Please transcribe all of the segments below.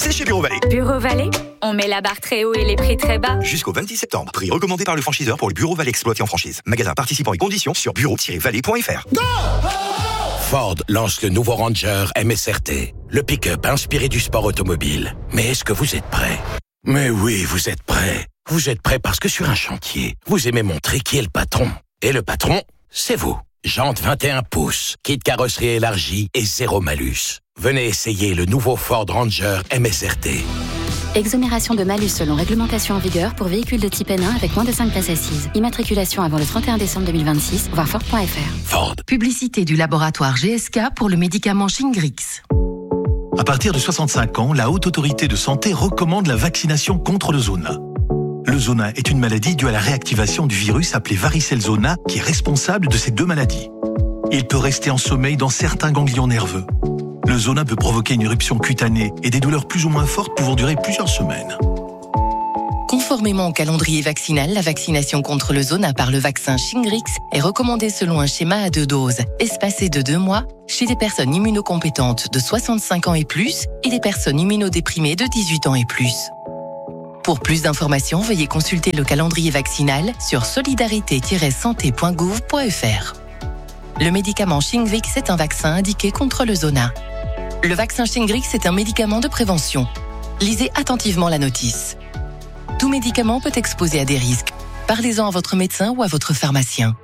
c'est chez Bureau Vallée. Bureau Vallée, on met la barre très haut et les prix très bas. Jusqu'au 26 septembre. Prix recommandé par le franchiseur pour le Bureau Vallée exploité en franchise. Magasin participant et conditions sur bureau-vallée.fr. Ford lance le nouveau Ranger MSRT, le pick-up inspiré du sport automobile. Mais est-ce que vous êtes prêts ? Mais oui, vous êtes prêts. Vous êtes prêts parce que sur un chantier, vous aimez montrer qui est le patron. Et le patron, c'est vous. Jantes 21 pouces, kit carrosserie élargie et zéro malus. Venez essayer le nouveau Ford Ranger MSRT. Exonération de malus selon réglementation en vigueur pour véhicules de type N1 avec moins de 5 places assises. Immatriculation avant le 31 décembre 2026, voir Ford.fr. Ford. Publicité du laboratoire GSK pour le médicament Shingrix. À partir de 65 ans, la Haute Autorité de Santé recommande la vaccination contre le zona. Le zona est une maladie due à la réactivation du virus appelé varicelle zona qui est responsable de ces deux maladies. Il peut rester en sommeil dans certains ganglions nerveux. Le zona peut provoquer une éruption cutanée et des douleurs plus ou moins fortes pouvant durer plusieurs semaines. Conformément au calendrier vaccinal, la vaccination contre le zona par le vaccin Shingrix est recommandée selon un schéma à 2 doses, espacé de 2 mois, chez des personnes immunocompétentes de 65 ans et plus et des personnes immunodéprimées de 18 ans et plus. Pour plus d'informations, veuillez consulter le calendrier vaccinal sur solidarité-santé.gouv.fr. Le médicament Shingrix est un vaccin indiqué contre le zona. Le vaccin Shingrix est un médicament de prévention. Lisez attentivement la notice. Tout médicament peut exposer à des risques. Parlez-en à votre médecin ou à votre pharmacien.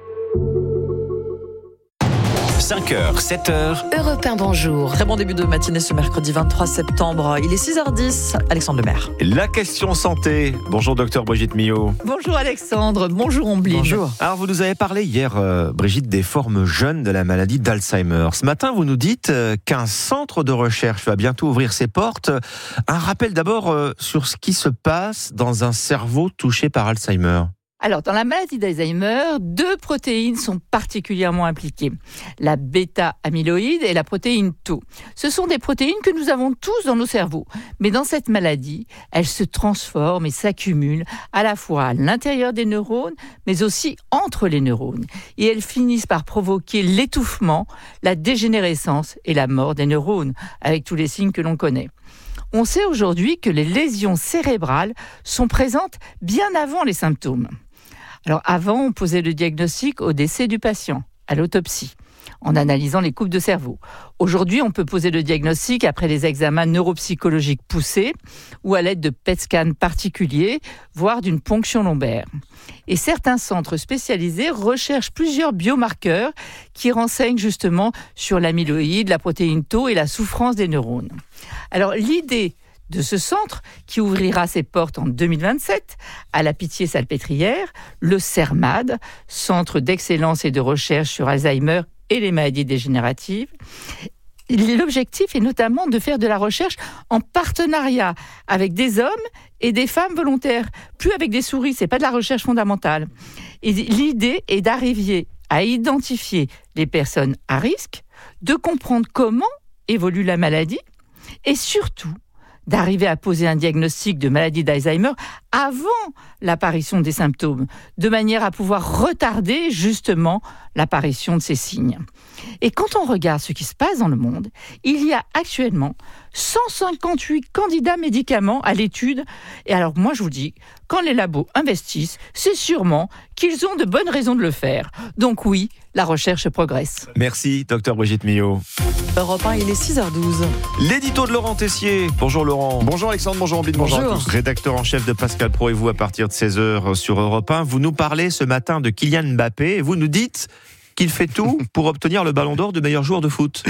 5h, 7h. Europe 1, bonjour. Très bon début de matinée ce mercredi 23 septembre. Il est 6h10. Alexandre Lemaire. La question santé. Bonjour docteur Brigitte Millot. Bonjour Alexandre. Bonjour Ombline. Bonjour. Alors vous nous avez parlé hier, Brigitte, des formes jeunes de la maladie d'Alzheimer. Ce matin, vous nous dites qu'un centre de recherche va bientôt ouvrir ses portes. Un rappel d'abord sur ce qui se passe dans un cerveau touché par Alzheimer. Alors, dans la maladie d'Alzheimer, 2 protéines sont particulièrement impliquées. La bêta-amyloïde et la protéine Tau. Ce sont des protéines que nous avons tous dans nos cerveaux. Mais dans cette maladie, elles se transforment et s'accumulent à la fois à l'intérieur des neurones, mais aussi entre les neurones. Et elles finissent par provoquer l'étouffement, la dégénérescence et la mort des neurones, avec tous les signes que l'on connaît. On sait aujourd'hui que les lésions cérébrales sont présentes bien avant les symptômes. Alors avant, on posait le diagnostic au décès du patient, à l'autopsie, en analysant les coupes de cerveau. Aujourd'hui, on peut poser le diagnostic après les examens neuropsychologiques poussés ou à l'aide de PET-scans particuliers, voire d'une ponction lombaire. Et certains centres spécialisés recherchent plusieurs biomarqueurs qui renseignent justement sur l'amyloïde, la protéine Tau et la souffrance des neurones. Alors l'idée de ce centre, qui ouvrira ses portes en 2027 à la Pitié-Salpêtrière, le CERMAD, Centre d'excellence et de recherche sur Alzheimer et les maladies dégénératives. L'objectif est notamment de faire de la recherche en partenariat avec des hommes et des femmes volontaires, plus avec des souris, c'est pas de la recherche fondamentale. Et l'idée est d'arriver à identifier les personnes à risque, de comprendre comment évolue la maladie et surtout d'arriver à poser un diagnostic de maladie d'Alzheimer avant l'apparition des symptômes, de manière à pouvoir retarder justement l'apparition de ces signes. Et quand on regarde ce qui se passe dans le monde, il y a actuellement 158 candidats médicaments à l'étude. Et alors moi je vous dis, quand les labos investissent, c'est sûrement qu'ils ont de bonnes raisons de le faire. Donc oui, la recherche progresse. Merci docteur Brigitte Millot. Europe 1, il est 6h12. L'édito de Laurent Tessier. Bonjour Laurent. Bonjour Alexandre, bonjour Ambline, bonjour à tous. Rédacteur en chef de Pascal Pro et vous à partir de 16h sur Europe 1. Vous nous parlez ce matin de Kylian Mbappé et vous nous dites qu'il fait tout pour obtenir le ballon d'or de meilleur joueur de foot.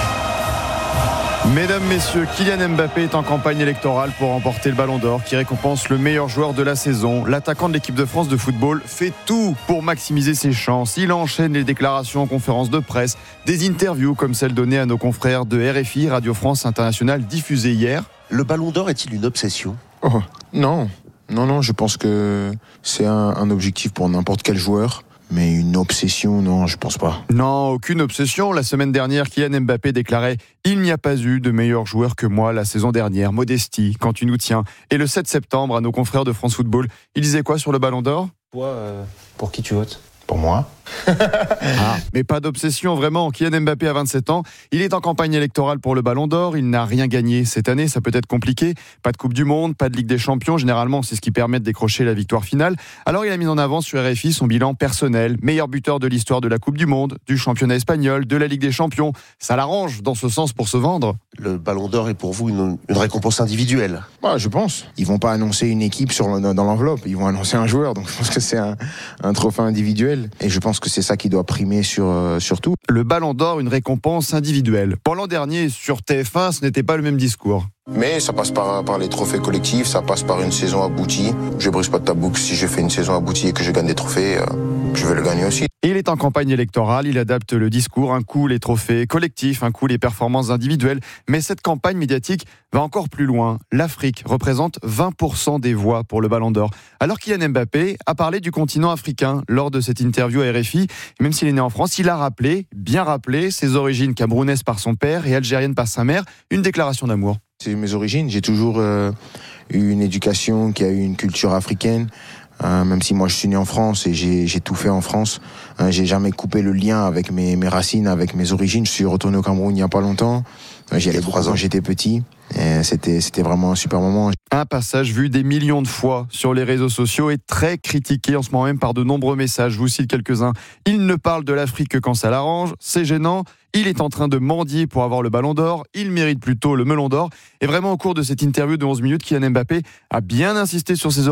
Mesdames, messieurs, Kylian Mbappé est en campagne électorale pour remporter le ballon d'or qui récompense le meilleur joueur de la saison. L'attaquant de l'équipe de France de football fait tout pour maximiser ses chances. Il enchaîne les déclarations en conférence de presse, des interviews comme celle donnée à nos confrères de RFI, Radio France Internationale, diffusée hier. Le ballon d'or est-il une obsession ? Non, je pense que c'est un objectif pour n'importe quel joueur. Mais une obsession, non, je pense pas. Non, aucune obsession. La semaine dernière, Kylian Mbappé déclarait « Il n'y a pas eu de meilleur joueur que moi la saison dernière. Modestie, quand tu nous tiens. » Et le 7 septembre, à nos confrères de France Football, il disait quoi sur le Ballon d'Or ? Toi, pour qui tu votes ? Pour moi ? Mais pas d'obsession vraiment. Kylian Mbappé a 27 ans. Il est en campagne électorale pour le Ballon d'Or. Il n'a rien gagné cette année. Ça peut être compliqué. Pas de Coupe du Monde, pas de Ligue des Champions. Généralement, c'est ce qui permet de décrocher la victoire finale. Alors, il a mis en avant sur RFI son bilan personnel. Meilleur buteur de l'histoire de la Coupe du Monde, du championnat espagnol, de la Ligue des Champions. Ça l'arrange dans ce sens pour se vendre. Le Ballon d'Or est pour vous une récompense individuelle? Je pense. Ils vont pas annoncer une équipe dans l'enveloppe. Ils vont annoncer un joueur. Donc je pense que c'est un trophée individuel. Et je pense que c'est ça qui doit primer sur tout. Le Ballon d'Or, une récompense individuelle. Pour l'an dernier, sur TF1, ce n'était pas le même discours. Mais ça passe par les trophées collectifs, ça passe par une saison aboutie. Je brise pas de ta boucle. Si je fais une saison aboutie et que je gagne des trophées, je vais le gagner aussi. Et il est en campagne électorale, il adapte le discours, un coup les trophées collectifs, un coup les performances individuelles. Mais cette campagne médiatique va encore plus loin. L'Afrique représente 20% des voix pour le Ballon d'Or. Alors Kylian Mbappé a parlé du continent africain lors de cette interview à RFI. Même s'il est né en France, il a bien rappelé, ses origines camerounaises par son père et algériennes par sa mère. Une déclaration d'amour. C'est mes origines. J'ai toujours eu une éducation qui a eu une culture africaine. Même si moi je suis né en France et j'ai tout fait en France, j'ai jamais coupé le lien avec mes racines, avec mes origines. Je suis retourné au Cameroun il y a pas longtemps. J'y allais 3 ans, j'étais petit. Et c'était vraiment un super moment. Un passage vu des millions de fois sur les réseaux sociaux et très critiqué en ce moment même par de nombreux messages. Je vous cite quelques-uns. Il ne parle de l'Afrique que quand ça l'arrange. C'est gênant. Il est en train de mendier pour avoir le Ballon d'Or. Il mérite plutôt le Melon d'Or. Et vraiment, au cours de cette interview de 11 minutes, Kylian Mbappé a bien insisté sur ses